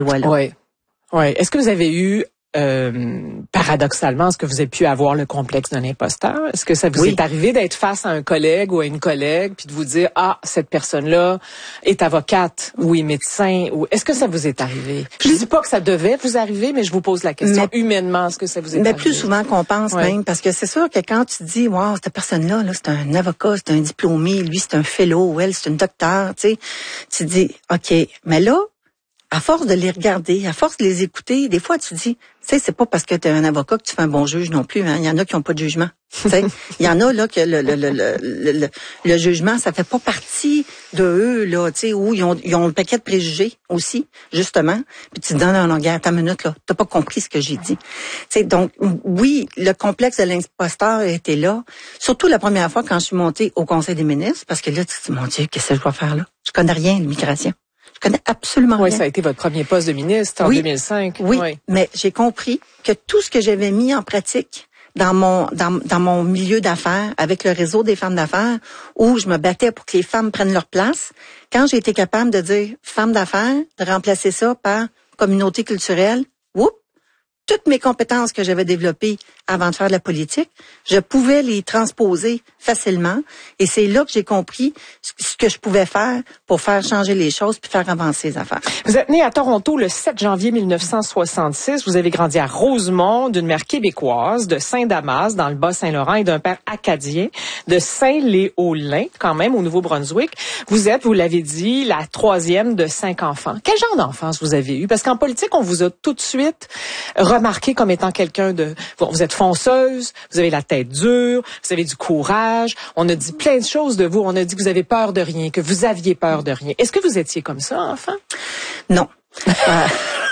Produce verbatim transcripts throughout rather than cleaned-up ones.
Voilà. Oui. Oui. Est-ce que vous avez eu, euh, paradoxalement, est-ce que vous avez pu avoir le complexe d'un imposteur? Est-ce que ça vous Oui. est arrivé d'être face à un collègue ou à une collègue puis de vous dire, ah, cette personne-là est avocate ou est médecin, ou est-ce que ça vous est arrivé? Je dis pas que ça devait vous arriver, mais je vous pose la question mais, humainement, est-ce que ça vous est mais arrivé? plus souvent qu'on pense ouais. même, parce que c'est sûr que quand tu dis, wow, cette personne-là, là, c'est un avocat, c'est un diplômé, lui, c'est un fellow, elle, c'est une docteure, tu sais, tu dis, OK, mais là, à force de les regarder, à force de les écouter, des fois, tu dis, tu sais, c'est pas parce que tu es un avocat que tu fais un bon juge non plus. Hein. Il y en a qui ont pas de jugement. Tu sais, il y en a là que le, le, le, le, le, le jugement, ça fait pas partie de eux là. Tu sais, où ils ont, ils ont le paquet de préjugés aussi, justement. Puis tu te dis, non, non, regarde, ta minute là, t'as pas compris ce que j'ai dit. Tu sais, donc oui, le complexe de l'imposteur était là. Surtout la première fois quand je suis montée au Conseil des ministres, parce que là, tu te dis, mon Dieu, qu'est-ce que je dois faire là? Je connais rien de l'immigration. Je connais absolument rien. Oui, ça a été votre premier poste de ministre en oui, deux mille cinq. Oui, oui, mais j'ai compris que tout ce que j'avais mis en pratique dans mon dans, dans mon milieu d'affaires, avec le réseau des femmes d'affaires, où je me battais pour que les femmes prennent leur place, quand j'ai été capable de dire femmes d'affaires, de remplacer ça par communauté culturelle, whoop, toutes mes compétences que j'avais développées avant de faire de la politique, je pouvais les transposer facilement. Et c'est là que j'ai compris ce que je pouvais faire pour faire changer les choses puis faire avancer les affaires. Vous êtes né à Toronto le sept janvier mille neuf cent soixante-six. Vous avez grandi à Rosemont, d'une mère québécoise, de Saint-Damas, dans le Bas-Saint-Laurent, et d'un père acadien, de Saint-Léolin, quand même, au Nouveau-Brunswick. Vous êtes, vous l'avez dit, la troisième de cinq enfants. Quel genre d'enfance vous avez eu? Parce qu'en politique, on vous a tout de suite remarqué comme étant quelqu'un de... Vous êtes fonceuse, vous avez la tête dure, vous avez du courage. On a dit plein de choses de vous. On a dit que vous avez peur de rien, que vous aviez peur de rien. Est-ce que vous étiez comme ça, enfant? Non. Euh,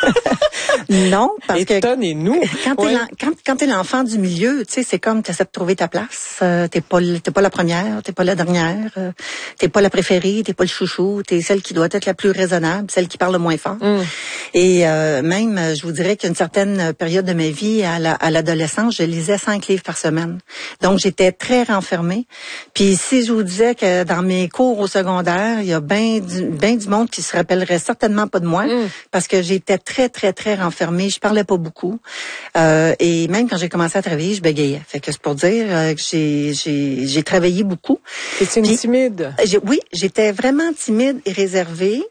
non, parce que étonnez-nous. Quand t'es ouais. quand, quand t'es l'enfant du milieu, tu sais, c'est comme t'essaies de trouver ta place. Euh, t'es pas t'es pas la première, t'es pas la dernière, euh, t'es pas la préférée, t'es pas le chouchou, t'es celle qui doit être la plus raisonnable, celle qui parle le moins fort. Mm. Et euh, même, je vous dirais qu'une certaine période de ma vie, à, la, à l'adolescence, je lisais cinq livres par semaine. Donc j'étais très renfermée. Puis si je vous disais que dans mes cours au secondaire, il y a bien du, ben du monde qui se rappellerait certainement pas de moi, mm. parce que j'étais très très très renfermée. Je parlais pas beaucoup. Euh, et même quand j'ai commencé à travailler, je bégayais. Fait que c'est pour dire euh, que j'ai j'ai j'ai travaillé beaucoup. T'es une timide? J'ai, oui, j'étais vraiment timide et réservée.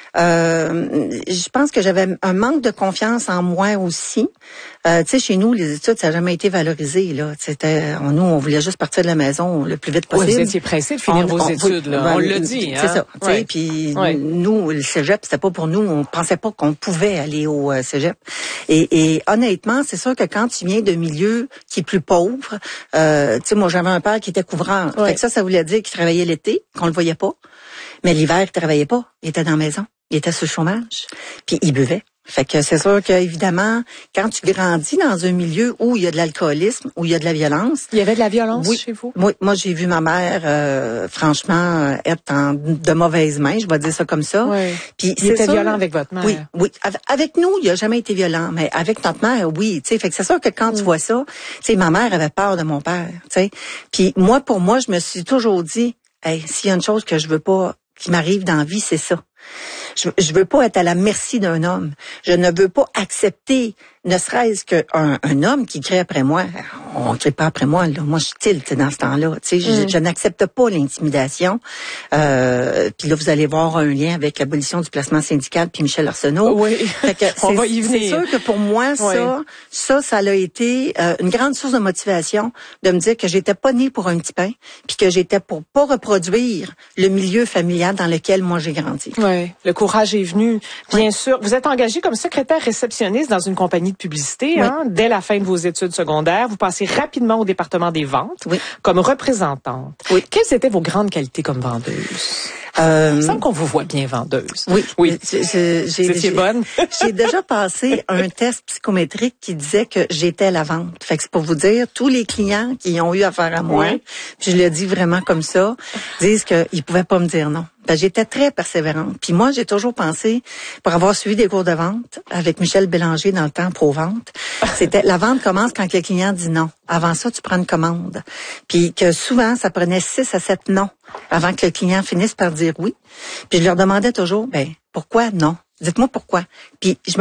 Euh, je pense que j'avais un manque de confiance en moi aussi. Euh, tu sais, chez nous, les études, ça n'a jamais été valorisé. Là, c'était, nous, on voulait juste partir de la maison le plus vite possible. Oui, vous étiez pressé de finir on, vos on, études, là. Ben, on l'a dit. C'est hein? ça. Ouais. Puis ouais. nous, le cégep, c'était pas pour nous. On pensait pas qu'on pouvait aller au euh, cégep. Et, et honnêtement, c'est sûr que quand tu viens d'un milieu qui est plus pauvre, euh, tu sais, moi, j'avais un père qui était couvreur. Ouais. Fait que ça, ça voulait dire qu'il travaillait l'été, qu'on le voyait pas. Mais l'hiver, il travaillait pas. Il était dans la maison. Il était sur le chômage. Puis il buvait. Fait que c'est sûr qu'évidemment, quand tu grandis dans un milieu où il y a de l'alcoolisme, où il y a de la violence... Il y avait de la violence oui, chez vous? Oui, moi, j'ai vu ma mère, euh, franchement, être en de mauvaises mains, je vais dire ça comme ça. Oui. Puis il était sûr, violent avec votre mère? Oui, oui. Avec nous, il a jamais été violent, mais avec notre mère, oui. Tu sais, fait que c'est sûr que quand mm. tu vois ça, tu sais, ma mère avait peur de mon père, tu sais. Puis moi, pour moi, je me suis toujours dit, hey, s'il y a une chose que je veux pas qui m'arrive dans la vie, c'est ça. Je, je veux pas être à la merci d'un homme. Je ne veux pas accepter, ne serait-ce qu'un un homme qui crie après moi. On ne crie pas après moi, là. Moi, je tilte dans ce temps-là. Tu sais, mm. je, je n'accepte pas l'intimidation. Euh, puis là, vous allez voir un lien avec l'abolition du placement syndical puis Michel Arsenault. Oui. Fait que on va y venir. C'est sûr que pour moi, oui. ça, ça, ça a été euh, une grande source de motivation de me dire que j'étais pas née pour un petit pain, puis que j'étais pour pas reproduire le milieu familial dans lequel moi j'ai grandi. Oui. Le courage est venu, bien oui. sûr. Vous êtes engagée comme secrétaire réceptionniste dans une compagnie de publicité, oui. hein, dès la fin de vos études secondaires. Vous passez rapidement au département des ventes oui. comme représentante. Oui. Quelles étaient vos grandes qualités comme vendeuse? Euh, Il me semble qu'on vous voit bien vendeuse. Oui. Oui. J'ai, j'ai, j'ai, bonne. j'ai déjà passé un test psychométrique qui disait que j'étais la vente. Fait que c'est pour vous dire, tous les clients qui ont eu affaire à moi, oui. puis je le dis vraiment comme ça, disent qu'ils pouvaient pas me dire non. Ben, j'étais très persévérante. Puis moi, j'ai toujours pensé, pour avoir suivi des cours de vente avec Michel Bélanger dans le temps Pro-Vente, c'était la vente commence quand le client dit non. Avant ça, tu prends une commande. Puis que souvent, ça prenait six à sept non avant que le client finisse par dire oui. Puis je leur demandais toujours, ben pourquoi non? Dites-moi pourquoi. Puis je me